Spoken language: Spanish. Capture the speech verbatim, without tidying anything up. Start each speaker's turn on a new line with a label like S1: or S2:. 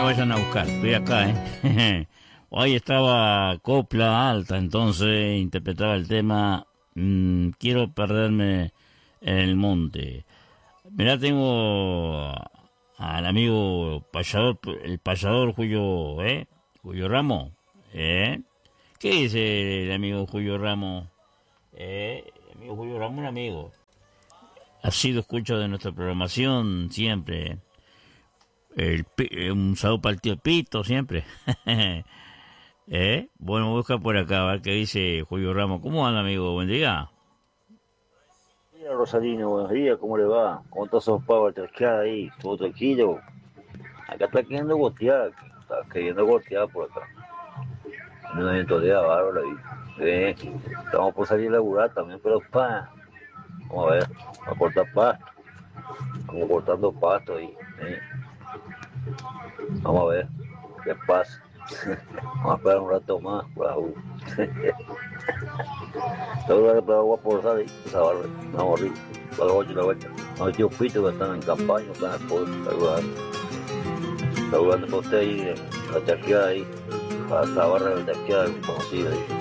S1: vayan a buscar, estoy acá, ¿eh? Hoy estaba copla alta, entonces interpretaba el tema mmm, Quiero perderme en el monte. Mirá, tengo al amigo payador, el payador Julio, ¿eh? Julio Ramos, ¿eh? ¿Qué dice el amigo Julio Ramos? ¿Eh? El amigo Julio Ramos, un amigo. Ha sido escucho de nuestra programación siempre. El, un saludo para el tío Pito siempre. ¿Eh? Bueno, busca por acá, a ver qué dice Julio Ramos. ¿Cómo anda, amigo? Buen día.
S2: Mira, Rosalino, buenos días, ¿cómo le va? ¿Cómo está esos pavos tranqueada ahí? ¿Todo tranquilo? Acá está queriendo gotear, está queriendo gotear por acá. Un evento de bárbaro ahí. Eh, estamos por salir a laburar también, pero pa, vamos a ver, a cortar pasto. Estamos cortando pasto ahí. Eh. Vamos a ver qué pasa. Vamos a esperar un rato más. Wow. Tengo que pegar agua por ahí, esa barra. Vamos arriba, a las ocho de la vuelta. No, tío Pito que están en campaña, están en el pueblo, saludando. Saludando para usted ahí, en la terqueada ahí, para esa barra de la terqueada conocida ahí.